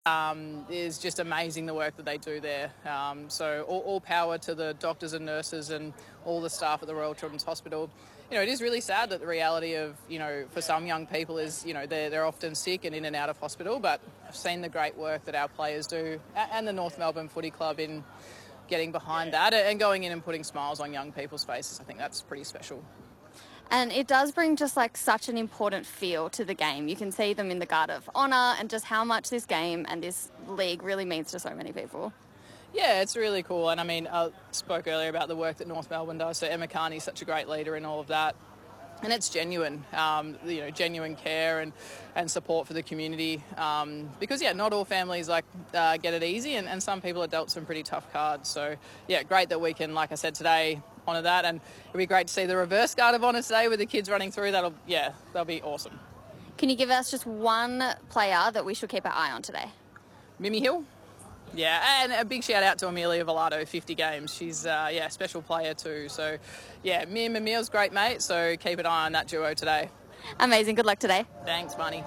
is just amazing, the work that they do there. So all power to the doctors and nurses and all the staff at the Royal Children's Hospital. It is really sad that the reality of, for some young people is, they're often sick and in and out of hospital, but I've seen the great work that our players do and the North Melbourne Footy Club in getting behind that and going in and putting smiles on young people's faces. I think that's pretty special. And it does bring just like such an important feel to the game. You can see them in the Guard of Honour and just how much this game and this league really means to so many people. Yeah, it's really cool. And I mean, I spoke earlier about the work that North Melbourne does. So Emma Carney's such a great leader in all of that. And it's genuine, genuine care and support for the community. Because, not all families get it easy and some people are dealt some pretty tough cards. So, great that we can, like I said today, honour that. And it'll be great to see the reverse Guard of Honour today with the kids running through. That'll be awesome. Can you give us just one player that we should keep our eye on today? Mimi Hill. Yeah, and a big shout out to Amelia Villado, 50 games. She's a special player too. So, Mim and Emil's great mate, so keep an eye on that duo today. Amazing. Good luck today. Thanks, Marnie.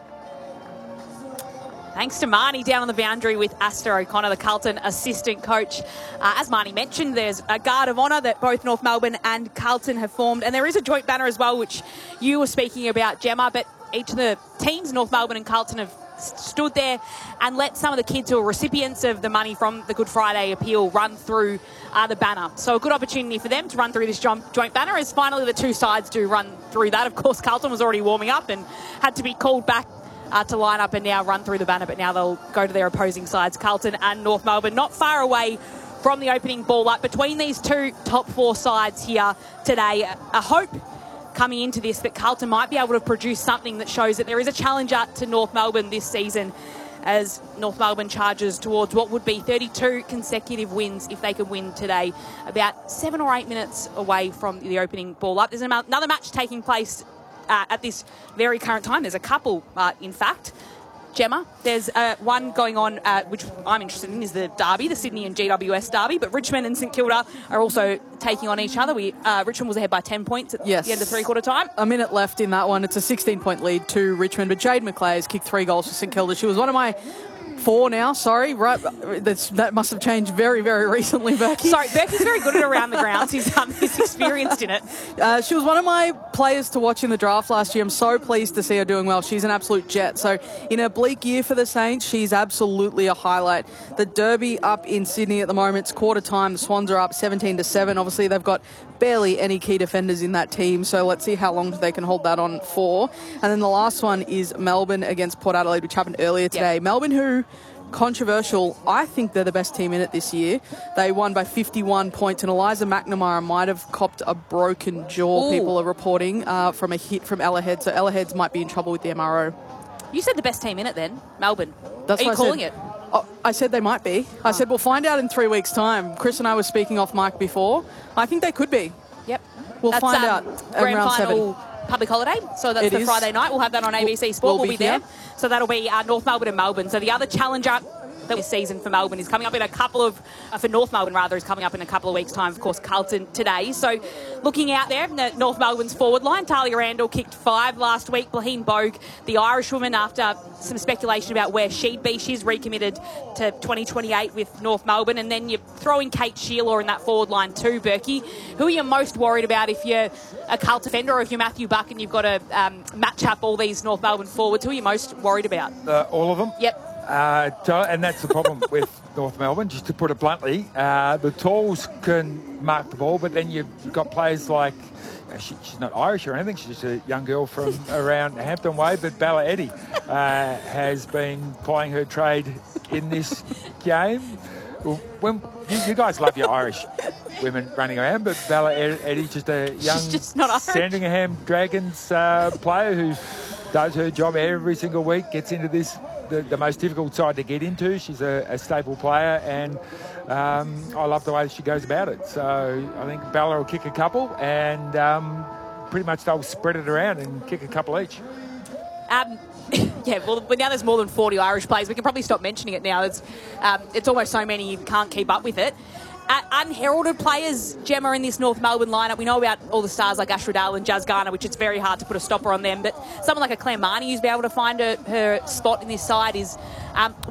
Thanks to Marnie down on the boundary with Asta O'Connor, the Carlton assistant coach. As Marnie mentioned, there's a Guard of Honour that both North Melbourne and Carlton have formed, and there is a joint banner as well, which you were speaking about, Gemma, but each of the teams, North Melbourne and Carlton, have stood there and let some of the kids who are recipients of the money from the Good Friday appeal run through the banner. So a good opportunity for them to run through this joint banner as finally the two sides do run through that. Of course, Carlton was already warming up and had to be called back to line up and now run through the banner, but now they'll go to their opposing sides, Carlton and North Melbourne, not far away from the opening ball up. Between these two top four sides here today, a hope coming into this that Carlton might be able to produce something that shows that there is a challenger to North Melbourne this season, as North Melbourne charges towards what would be 32 consecutive wins if they could win today, about 7 or 8 minutes away from the opening ball up. There's another match taking place at this very current time. There's a couple, in fact. Gemma, there's one going on, which I'm interested in, is the derby, the Sydney and GWS derby, but Richmond and St Kilda are also taking on each other. Richmond was ahead by 10 points at the end of three-quarter time. A minute left in that one. It's a 16-point lead to Richmond, but Jade McLeay has kicked 3 goals for St Kilda. She was one of my 4 now, sorry. Right, that must have changed very, very recently, Becky. Sorry, Becky's very good at around the grounds. He's experienced in it. She was one of my players to watch in the draft last year. I'm so pleased to see her doing well. She's an absolute jet. So in a bleak year for the Saints, she's absolutely a highlight. The derby up in Sydney at the moment, it's quarter time. The Swans are up 17-7. Obviously, they've got barely any key defenders in that team, so let's see how long they can hold that on for. And then the last one is Melbourne against Port Adelaide, which happened earlier today. Yep. Melbourne, who, controversial, I think they're the best team in it this year. They won by 51 points, and Eliza McNamara might have copped a broken jaw. Ooh. People are reporting from a hit from Ella Heads, so Ella Heads might be in trouble with the MRO. You said the best team in it then, Melbourne. That's are you calling it? I said they might be. I said we'll find out in 3 weeks' time. Chris and I were speaking off mic before. I think they could be. Yep. We'll find out grand around final 7. Public holiday, so that's the Friday night. We'll have that on ABC Sport. We'll be there. So that'll be North Melbourne and Melbourne. So the other challenger this season for Melbourne is coming up in a couple of, for North Melbourne rather, is coming up in a couple of weeks' time. Of course, Carlton today. So looking out there, North Melbourne's forward line, Talia Randall kicked 5 last week. Blaine Bogue, the Irish woman, after some speculation about where she'd be, she's recommitted to 2028 with North Melbourne. And then you throw in Kate Sheila in that forward line too, Berkey. Who are you most worried about if you're a Carlton defender, or if you're Matthew Buck and you've got to match up all these North Melbourne forwards? Who are you most worried about? All of them. Yep. And that's the problem with North Melbourne, just to put it bluntly. The talls can mark the ball, but then you've got players like, she's not Irish or anything, she's just a young girl from around Hampton Way, but Bella Eddy has been plying her trade in this game. When you guys love your Irish women running around, but Bella Eddy's just a young Sandringham Dragons player who does her job every single week, gets into this the most difficult side to get into. She's a staple player, and I love the way she goes about it. So I think Bella will kick a couple, and pretty much they'll spread it around and kick a couple each. Yeah, well, now there's more than 40 Irish players. We can probably stop mentioning it now. It's almost so many you can't keep up with it. Unheralded players, Gemma, in this North Melbourne lineup. We know about all the stars like Ash Riddell and Jazz Garner, which it's very hard to put a stopper on them. But someone like a Claire Marnie who's been able to find her spot in this side is